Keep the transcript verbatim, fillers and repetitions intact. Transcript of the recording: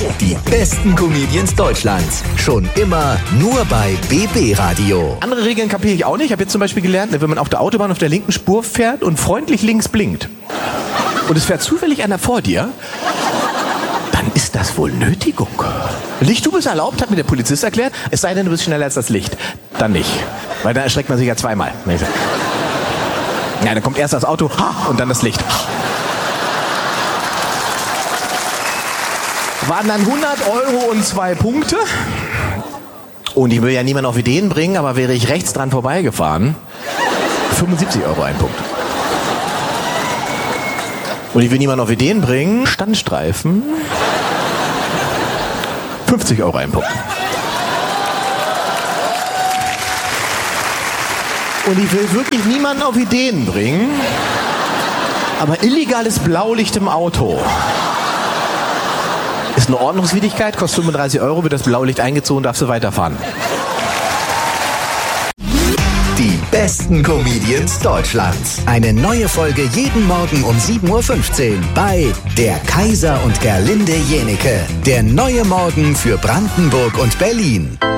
Die besten Comedians Deutschlands. Schon immer nur bei B B Radio. Andere Regeln kapiere ich auch nicht. Ich habe jetzt zum Beispiel gelernt, wenn man auf der Autobahn auf der linken Spur fährt und freundlich links blinkt und es fährt zufällig einer vor dir, dann ist das wohl Nötigung. Lichthupe ist erlaubt, hat mir der Polizist erklärt, es sei denn, du bist schneller als das Licht. Dann nicht, weil dann erschreckt man sich ja zweimal. Ja, dann kommt erst das Auto und dann das Licht. Waren dann hundert Euro und zwei Punkte. Und ich will ja niemanden auf Ideen bringen, aber wäre ich rechts dran vorbeigefahren, fünfundsiebzig Euro ein Punkt. Und ich will niemanden auf Ideen bringen, Standstreifen, fünfzig Euro ein Punkt. Und ich will wirklich niemanden auf Ideen bringen, aber illegales Blaulicht im Auto ist eine Ordnungswidrigkeit, kostet fünfunddreißig Euro, wird das Blaulicht eingezogen, darfst du weiterfahren. Die besten Comedians Deutschlands. Eine neue Folge jeden Morgen um sieben Uhr fünfzehn bei Der Kaiser und Gerlinde Jenike. Der neue Morgen für Brandenburg und Berlin.